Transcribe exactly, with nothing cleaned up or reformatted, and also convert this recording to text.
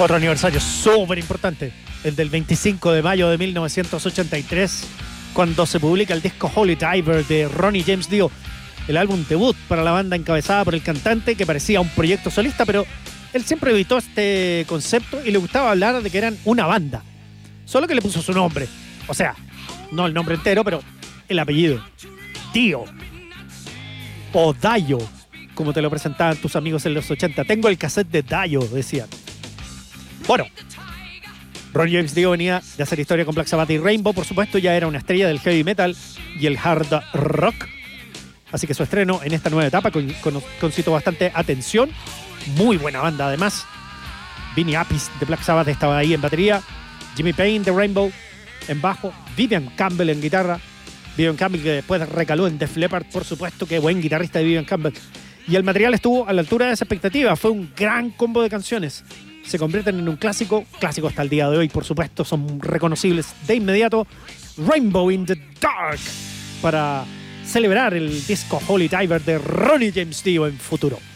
Otro aniversario súper importante, el del veinticinco de mayo de mil novecientos ochenta y tres, cuando se publica el disco Holy Diver de Ronnie James Dio, el álbum debut para la banda encabezada por el cantante, que parecía un proyecto solista, pero él siempre evitó este concepto y le gustaba hablar de que eran una banda. Solo que le puso su nombre. O sea, no el nombre entero, pero el apellido. Dio. O Dio, como te lo presentaban tus amigos en los ochenta. Tengo el cassette de Dio, decían. Bueno, Ronnie James Dio venía de hacer historia con Black Sabbath y Rainbow, por supuesto, ya era una estrella del heavy metal y el hard rock. Así que su estreno en esta nueva etapa con, con, concitó bastante atención. Muy buena banda, además. Vinnie Appice de Black Sabbath estaba ahí en batería. Jimmy Payne de Rainbow en bajo. Vivian Campbell en guitarra. Vivian Campbell, que después recaló en Def Leppard, por supuesto. Qué buen guitarrista de Vivian Campbell. Y el material estuvo a la altura de esa expectativa. Fue un gran combo de canciones. Se convierten en un clásico. Clásico hasta el día de hoy, por supuesto. Son reconocibles de inmediato. Rainbow in the Dark. Para celebrar el disco Holy Diver de Ronnie James Dio en futuro.